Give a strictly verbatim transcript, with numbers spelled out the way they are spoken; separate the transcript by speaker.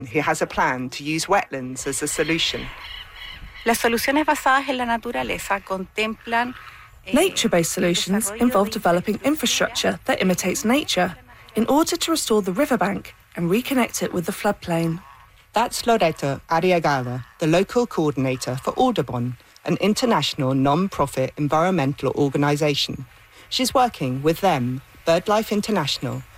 Speaker 1: who has a plan to use wetlands as a solution.
Speaker 2: Las soluciones basadas en la naturaleza contemplan
Speaker 3: Nature-based solutions involve developing infrastructure that imitates nature in order to restore the riverbank and reconnect it with the floodplain.
Speaker 1: That's Loreto Arriagada, the local coordinator for Audubon, an international non-profit environmental organisation. She's working with them, BirdLife International,